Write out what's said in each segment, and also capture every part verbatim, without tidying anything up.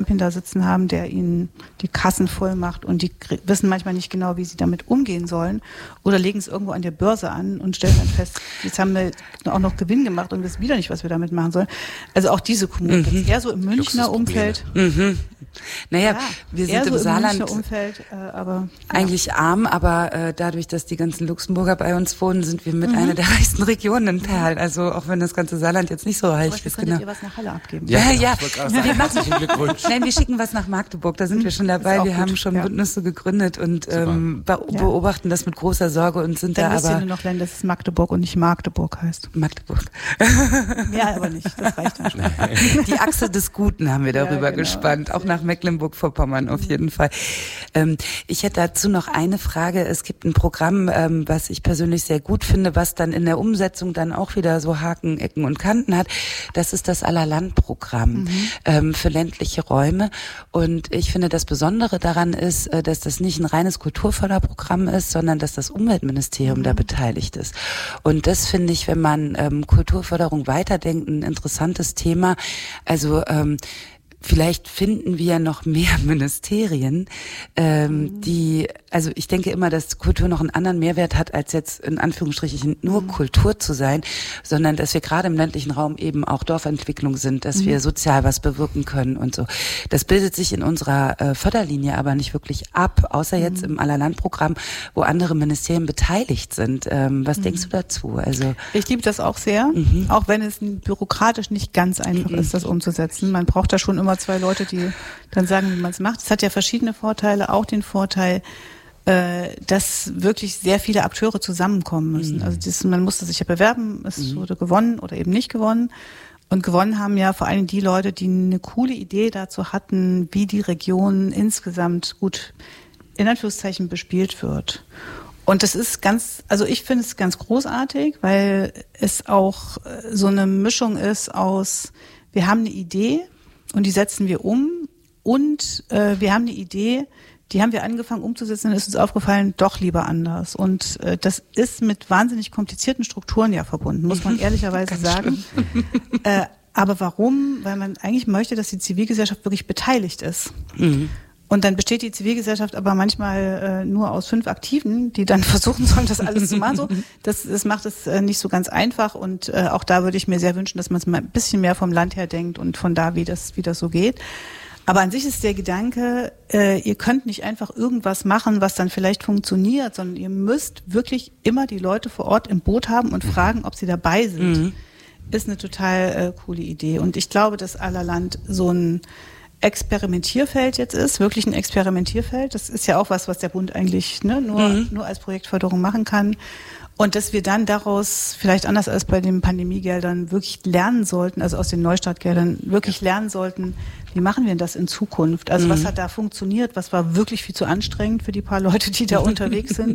Körbchen da sitzen haben, der ihnen die Kassen voll macht und die wissen manchmal nicht genau, wie sie damit umgehen sollen oder legen es irgendwo an der Börse an und stellen dann fest, jetzt haben wir auch noch Gewinn gemacht und wissen wieder nicht, was wir damit machen sollen. Also auch diese Kommunen, mhm. eher so im Münchner Umfeld. Mhm. Naja, ja, wir sind so im Saarland im Umfeld, äh, aber, ja. eigentlich arm, aber äh, dadurch, dass die ganzen Luxemburger bei uns wohnen, sind wir mit mhm. einer der reichsten Regionen in Perl. Also auch wenn das ganze Saarland jetzt nicht so reich ist. Könntet genau. ihr was nach Halle abgeben? Ja, ja. ja. Wir Herzlichen Glückwunsch. Nein, wir schicken was nach Magdeburg, da sind wir schon dabei. Wir gut. haben schon ja. Bündnisse gegründet und ähm, be- ja. beobachten das mit großer Sorge und sind Dann da aber... aber... Dann noch lernen, dass es Magdeburg und nicht Magdeburg heißt. Magdeburg. Ja, aber nicht, das reicht dann schon. Die Achse des Guten haben wir darüber ja, genau. gespannt, auch nach Mecklenburg-Vorpommern auf jeden Fall. Ähm, ich hätte dazu noch eine Frage. Es gibt ein Programm, ähm, was ich persönlich sehr gut finde, was dann in der Umsetzung dann auch wieder so Haken, Ecken und Kanten hat. Das ist das Allerland-Programm mhm. ähm, für ländliche Räume. Und ich finde, das Besondere daran ist, äh, dass das nicht ein reines Kulturförderprogramm ist, sondern dass das Umweltministerium mhm. da beteiligt ist. Und das finde ich, wenn man ähm, Kulturförderung weiterdenkt, ein interessantes Thema. Also ähm, vielleicht finden wir noch mehr Ministerien, ähm, die, also ich denke immer, dass Kultur noch einen anderen Mehrwert hat, als jetzt in Anführungsstrichen nur mhm. Kultur zu sein, sondern dass wir gerade im ländlichen Raum eben auch Dorfentwicklung sind, dass mhm. wir sozial was bewirken können und so. Das bildet sich in unserer äh, Förderlinie aber nicht wirklich ab, außer mhm. jetzt im Allerlandprogramm, wo andere Ministerien beteiligt sind. Ähm, was mhm. denkst du dazu? Also ich liebe das auch sehr, mhm. auch wenn es bürokratisch nicht ganz einfach mhm. ist, das umzusetzen. Man braucht da schon immer zwei Leute, die dann sagen, wie man es macht. Es hat ja verschiedene Vorteile, auch den Vorteil, äh, dass wirklich sehr viele Akteure zusammenkommen müssen. Mhm. Also das, man musste sich ja bewerben, es mhm. wurde gewonnen oder eben nicht gewonnen. Und gewonnen haben ja vor allem die Leute, die eine coole Idee dazu hatten, wie die Region insgesamt gut, in Anführungszeichen, bespielt wird. Und das ist ganz, also ich finde es ganz großartig, weil es auch so eine Mischung ist aus, wir haben eine Idee, und die setzen wir um und äh, wir haben eine Idee, die haben wir angefangen umzusetzen, dann ist uns aufgefallen, doch lieber anders. Und äh, das ist mit wahnsinnig komplizierten Strukturen ja verbunden, muss man ehrlicherweise sagen. Äh, aber warum? Weil man eigentlich möchte, dass die Zivilgesellschaft wirklich beteiligt ist. Mhm. Und dann besteht die Zivilgesellschaft aber manchmal äh, nur aus fünf Aktiven, die dann versuchen sollen, das alles zu machen. So, das, das macht es äh, nicht so ganz einfach. Und äh, auch da würde ich mir sehr wünschen, dass man es mal ein bisschen mehr vom Land her denkt und von da, wie das, wie das so geht. Aber an sich ist der Gedanke, äh, ihr könnt nicht einfach irgendwas machen, was dann vielleicht funktioniert, sondern ihr müsst wirklich immer die Leute vor Ort im Boot haben und fragen, ob sie dabei sind. Mhm. Ist eine total äh, coole Idee. Und ich glaube, dass Allerland so ein Experimentierfeld jetzt ist, wirklich ein Experimentierfeld. Das ist ja auch was, was der Bund eigentlich ne, nur, mhm. nur als Projektförderung machen kann. Und dass wir dann daraus, vielleicht anders als bei den Pandemiegeldern, wirklich lernen sollten, also aus den Neustartgeldern, wirklich lernen sollten, wie machen wir das in Zukunft? Also mhm. was hat da funktioniert? Was war wirklich viel zu anstrengend für die paar Leute, die da unterwegs sind?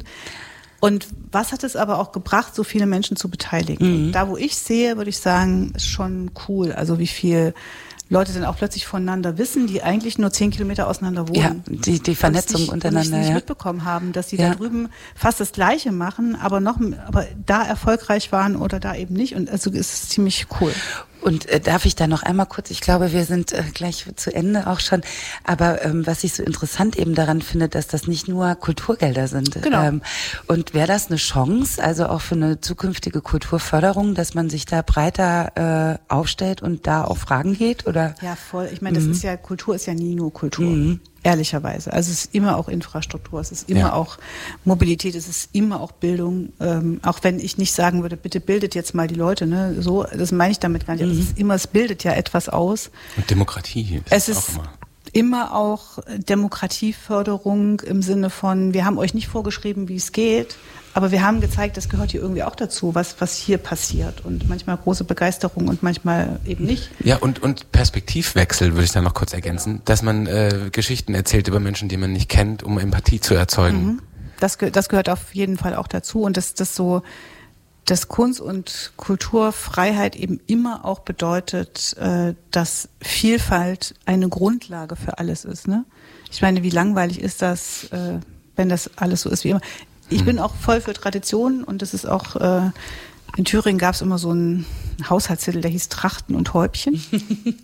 Und was hat es aber auch gebracht, so viele Menschen zu beteiligen? Mhm. Da, wo ich sehe, würde ich sagen, ist schon cool. Also wie viel Leute dann auch plötzlich voneinander wissen, die eigentlich nur zehn Kilometer auseinander wohnen. Ja, die, die Vernetzung nicht, untereinander. Und nicht ja. mitbekommen haben, dass die ja. da drüben fast das Gleiche machen, aber noch, aber da erfolgreich waren oder da eben nicht. Und also ist es ziemlich cool. Und äh, darf ich da noch einmal kurz, ich glaube, wir sind äh, gleich zu Ende auch schon, aber ähm, was ich so interessant eben daran finde, dass das nicht nur Kulturgelder sind. Genau. Ähm, und wäre das eine Chance, also auch für eine zukünftige Kulturförderung, dass man sich da breiter äh, aufstellt und da auch Fragen geht? Oder? Ja, voll. Ich meine, das mhm. ist ja, Kultur ist ja nie nur Kultur. Mhm. Ehrlicherweise. Also es ist immer auch Infrastruktur, es ist immer ja. auch Mobilität, es ist immer auch Bildung. Ähm, auch wenn ich nicht sagen würde, bitte bildet jetzt mal die Leute, ne? So, das meine ich damit gar nicht. Mhm. Es ist immer, es bildet ja etwas aus. Und Demokratie ist es ist auch immer. Immer auch Demokratieförderung im Sinne von, wir haben euch nicht vorgeschrieben, wie es geht, aber wir haben gezeigt, das gehört hier irgendwie auch dazu, was, was hier passiert. Und manchmal große Begeisterung und manchmal eben nicht. Ja, und, und Perspektivwechsel würde ich da noch kurz ergänzen, dass man äh, Geschichten erzählt über Menschen, die man nicht kennt, um Empathie zu erzeugen. Mhm. Das, das gehört auf jeden Fall auch dazu. Und dass das so, dass Kunst- und Kulturfreiheit eben immer auch bedeutet, äh, dass Vielfalt eine Grundlage für alles ist. Ne? Ich meine, wie langweilig ist das, äh, wenn das alles so ist wie immer. Ich hm. bin auch voll für Traditionen und das ist auch, äh, in Thüringen gab es immer so einen Haushaltstitel, der hieß Trachten und Häubchen.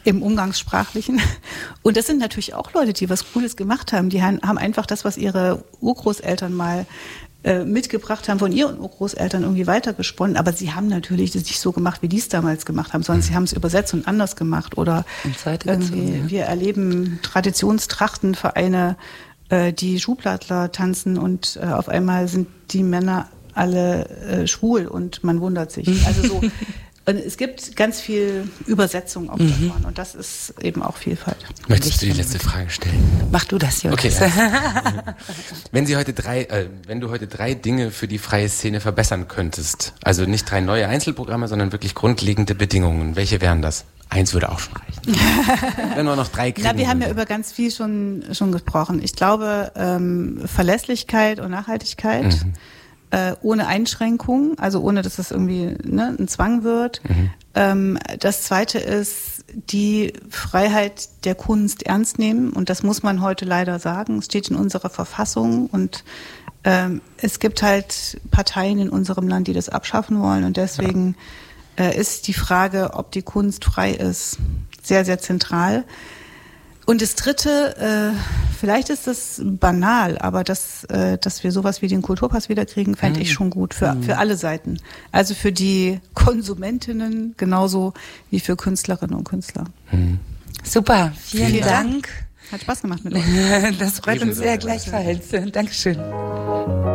im Umgangssprachlichen. Und das sind natürlich auch Leute, die was Cooles gemacht haben. Die haben einfach das, was ihre Urgroßeltern mal äh, mitgebracht haben, von ihren Urgroßeltern irgendwie weitergesponnen. Aber sie haben natürlich das nicht so gemacht, wie die es damals gemacht haben, sondern mhm. sie haben es übersetzt und anders gemacht. Oder irgendwie, ja. wir erleben Traditionstrachtenvereine, äh, die Schuhplattler tanzen und äh, auf einmal sind die Männer alle äh, schwul und man wundert sich. Also so. Und es gibt ganz viel Übersetzung auch mhm. davon und das ist eben auch Vielfalt. Möchtest du die letzte Frage stellen? Mach du das, Jörg. Okay. Wenn Sie heute drei, äh, wenn du heute drei Dinge für die freie Szene verbessern könntest, also nicht drei neue Einzelprogramme, sondern wirklich grundlegende Bedingungen, welche wären das? Eins würde auch schon reichen. Wenn wir noch drei kriegen. Na, wir haben ja über ganz viel schon schon gesprochen. Ich glaube, ähm, Verlässlichkeit und Nachhaltigkeit. Mhm. Äh, ohne Einschränkung, also ohne, dass das irgendwie ne, ein Zwang wird. Mhm. Ähm, das Zweite ist die Freiheit der Kunst ernst nehmen und das muss man heute leider sagen. Es steht in unserer Verfassung und ähm, es gibt halt Parteien in unserem Land, die das abschaffen wollen und deswegen äh, ist die Frage, ob die Kunst frei ist, sehr, sehr zentral. Und das Dritte, äh, vielleicht ist das banal, aber dass, äh, dass wir sowas wie den Kulturpass wiederkriegen, fände mhm. ich schon gut für, mhm. für alle Seiten. Also für die Konsumentinnen genauso wie für Künstlerinnen und Künstler. Mhm. Super, vielen, vielen Dank. Dank. Hat Spaß gemacht mit euch. Das freut uns sehr gleichfalls. Dankeschön.